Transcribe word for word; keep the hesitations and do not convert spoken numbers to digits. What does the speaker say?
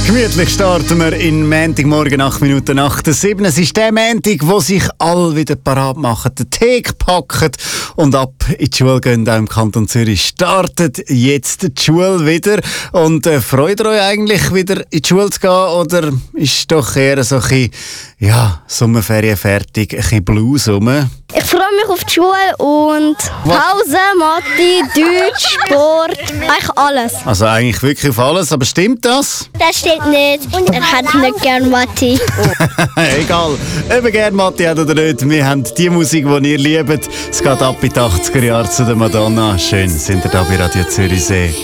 Gemütlich starten wir in Montagmorgen, acht Minuten nach der sieben. Es ist der Montag, wo sich alle wieder parat machen, den Tee packen und ab in die Schule gehen. Auch im Kanton Zürich startet jetzt die Schule wieder. Und äh, freut ihr euch eigentlich wieder in die Schule zu gehen? Oder ist doch eher so ein bisschen, ja, Sommerferien fertig, ein bisschen Blues rum? Ich freue mich auf die Schule und Pause, Mathe, Deutsch, Sport, eigentlich alles. Also eigentlich wirklich auf alles, aber stimmt das? Das stimmt nicht. Er hat nicht gern Mathe. Egal, ob ihr gerne Mathe habt oder nicht, wir haben die Musik, die ihr liebt. Es geht ab in die achtziger Jahre zu der Madonna. Schön, sind ihr da bei Radio Zürichsee.